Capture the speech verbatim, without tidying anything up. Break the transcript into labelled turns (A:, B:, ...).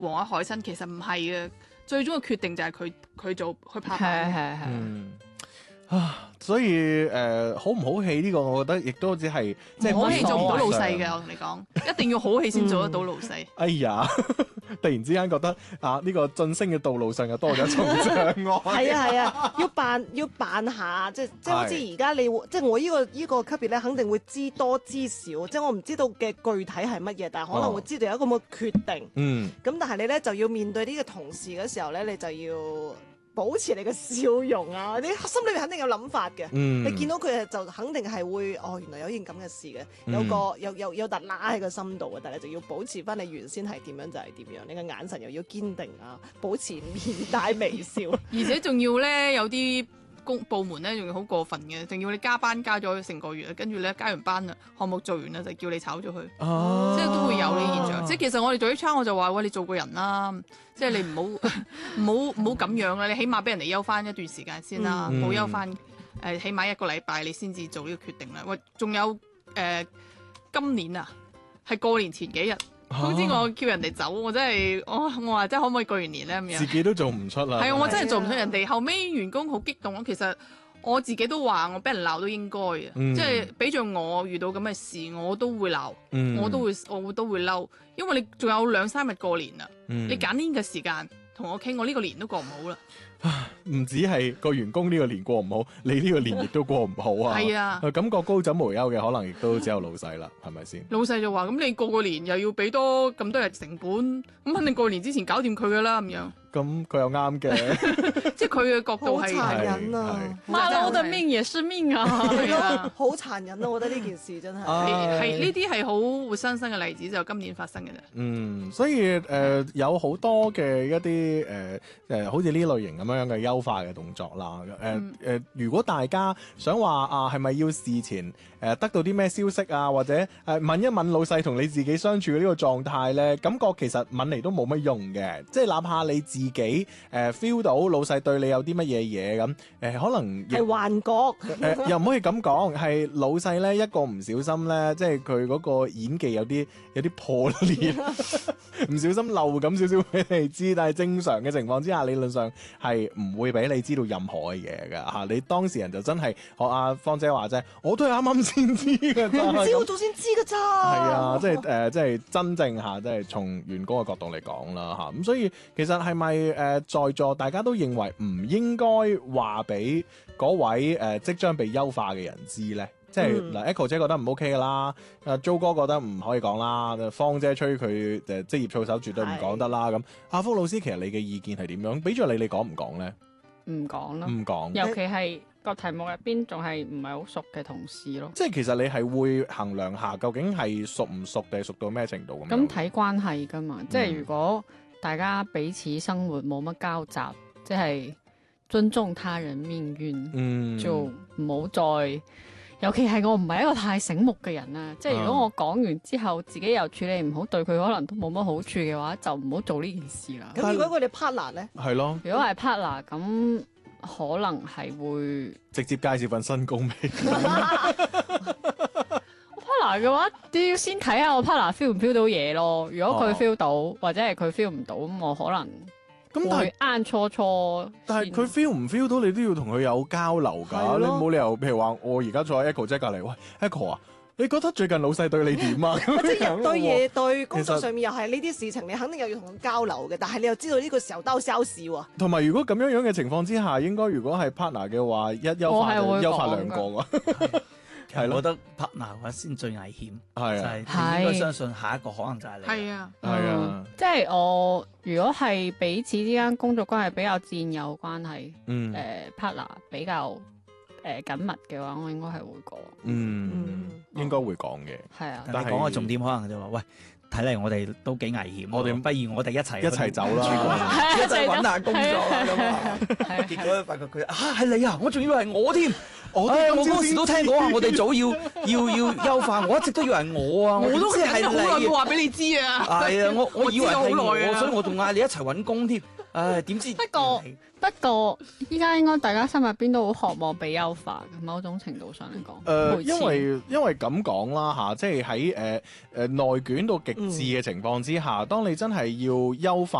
A: 黃海海參，其實唔係嘅，最終嘅決定就係佢佢做佢拍
B: 係
A: 板。
B: 係係。
C: 嗯啊，所以誒、呃、好唔好戲呢個，我覺得亦都只係即係
A: 唔好戲做唔到老細嘅，
C: 上
A: 我同你講，一定要好戲先做得到老細。
C: 哎呀，突然之間覺得啊，呢、這個晉升嘅道路上又多咗一重障礙。
D: 係啊係啊，要扮要扮下，即係即係好似而家你會即係我呢、呢個呢、呢個級別咧，肯定會知多知少，即係我唔知道嘅具體係乜嘢，但係可能會知道有一個咁嘅決定。
C: 嗯，
D: 咁但係你咧就要面對呢個同事嘅時候咧，你就要保持你嘅笑容啊！你心裏面肯定有諗法嘅。
C: 嗯
D: 你見到佢就肯定係會哦，原來有件咁嘅事嘅，有個有有有笪拉喺個心度嘅，但係你就要保持翻你原先係點樣就係點樣，你嘅眼神又要堅定啊，保持面帶微笑。
A: 而且仲要咧有啲公部門咧仲要好過分嘅，仲要你加班加咗成個月，跟住咧加完班啦，項目做完啦就叫你炒咗佢，
C: 啊，
A: 即係都會有呢現象。即係其實我哋做 H R 我就話喂，你做個人啦，即係你唔好唔好唔好咁樣啦，你起碼俾人哋休翻一段時間先啦，
C: 嗯
A: 冇休翻誒起碼一個禮拜你先至做呢個決定啦。喂，仲有誒、呃、今年啊係過年前幾日。總之我叫人哋走，我真係我我話真係可唔可以過完年咧咁樣？
C: 自己都做唔出啦。
A: 係啊，我真係做唔出
D: 係啊
A: 人哋。後尾員工好激動咯，其實我自己都話我俾人鬧都應該嘅，
C: 嗯
A: 即係俾著我遇到咁嘅事，我都會鬧，
C: 嗯
A: 我都會我都會嬲，因為你仲有兩三日過年啦，
C: 嗯
A: 你揀呢個時間同我傾，我呢個年都過唔好啦。
C: 唔止係個員工呢個年過唔好，你呢個年亦都過唔好啊！
A: 係啊
C: 感覺高枕無憂嘅可能亦都只有老細啦，係咪先？
A: 老細就話：咁你過個年又要俾多咁多日成本，咁肯定過年之前搞掂佢噶啦咁樣。
C: 咁佢又啱嘅，
A: 即係佢嘅角度
D: 好
A: 係
D: 殘忍啊！
B: 馬騮的命也是命啊！
D: 係咯
A: 係啊，
D: 好殘忍啊！我覺得呢件事真係。
C: 啊
A: 係係呢啲係好活生生嘅例子，就今年發生嘅啫。
C: 嗯，所以誒、呃、有好多嘅一啲誒誒，好似呢類型咁樣嘅優化嘅動作啦。誒、呃、誒、呃，如果大家想話啊，係咪要事前誒、呃、得到啲咩消息啊，或者誒、呃、問一問老細同你自己相處嘅呢個狀態咧，感覺其實問嚟都冇乜用嘅，即係哪怕你自己誒 feel 到老細對你有啲乜嘢嘢咁，誒、呃、可能亦
D: 係幻覺，
C: 誒、呃、又唔可以咁講，係老細咧一個唔小心咧，即係佢嗰個演技有啲有啲破裂，唔小心漏咁少少俾你知，但係正常嘅情況之下，理論上係唔會俾你知道任何嘅嘢㗎嚇。你當事人就真係學阿芳姐話啫，我都係啱啱先知㗎咋，
D: 朝早先知㗎咋。
C: 係啊，即係誒、呃，即係真正嚇，即係從員工嘅角度嚟講啦嚇。咁所以其實係咪誒在座大家都認為唔應該話俾嗰位誒、呃、即將被優化嘅人知咧？即係嗱，Echo 姐覺得唔 OK 噶啦，阿 Jo 哥覺得唔可以講啦，芳姐吹佢誒職業操守絕對唔講得啦。咁阿福老師，其實你嘅意見係點樣？俾咗你，你講唔講咧？
B: 唔講咯，
C: 唔講，
B: 尤其係個題目入邊仲係唔係好熟嘅同事咯。
C: 即係其實你係會衡量下究竟係熟唔熟定係熟到咩程度咁樣？
B: 咁睇關係噶嘛，即係如果大家彼此生活冇乜交集，即係尊重他人命運，
C: 嗯，
B: 就唔好再。尤其係我唔係一個太醒目嘅人啊，即係如果我講完之後自己又處理唔好，對佢可能都冇乜好處嘅話，就唔好做呢件事啦。
D: 咁如果佢哋 partner 咧，
C: 係咯，
B: 如果係 partner 咁，可能係會
C: 直接介紹份新工俾佢。
B: partner 嘅話，都要先睇下我 partner feel 唔 feel 到嘢咯。如果佢 feel 到，或者係佢 feel 唔到，咁我可能
C: 咁但係
B: 會啱初初。
C: 但係佢 feel 唔 feel 到，你都要同佢有交流㗎。
D: 係咯
C: 你冇理由，譬如話我而家坐喺 Echo 姐隔離，喂 Echo 啊，你覺得最近老細對你點啊？
D: 或者日對夜對工作
C: 其實
D: 上面又係呢啲事情，你肯定又要同佢交流嘅。但係你又知道呢個時候兜銷事喎。
C: 同埋如果咁樣樣嘅情況之下，應該如果係 partner 嘅話，一優化就
B: 我係會
C: 優化
B: 講
C: 兩個㗎。
E: 係我覺得 partner 嘅話先最危險，就
C: 係啊
E: 係你應該相信下一個可能就係你。
A: 係啊，
C: 係啊
B: 嗯，即係我如果係彼此之間工作關係比較戰友關係，誒、
C: 嗯
B: 呃 partner 比較誒緊密嘅話，我應該係會講。
C: 嗯，應該會講嘅。
B: 係啊，
E: 但係講個重點可能就話，喂，睇嚟我哋都幾危險，
C: 我哋
E: 不如我哋一齊
C: 一齊走啦。
E: 一齊揾下工作啦咁啊！
B: 係啊
E: 結果發覺佢啊係你啊，我仲以為係我添。
C: 我
E: 唉我嗰時都聽講話，我哋早要要要優化，我一直都以為係我啊，
A: 我都
E: 知係
A: 好耐冇
E: 你。
A: 話俾你知啊。
E: 係啊，我我以為係
A: 我知好耐啊
E: 我，所以我仲嗌你一齊揾工添。唉，點知
B: 不過不過依家應該大家心入邊都好渴望被優化嘅，某種程度上嚟講。
C: 誒、呃，
B: 每次
C: 因為因為咁講啦嚇，即係喺誒誒內卷到極致嘅情況之下，當你真係要優化。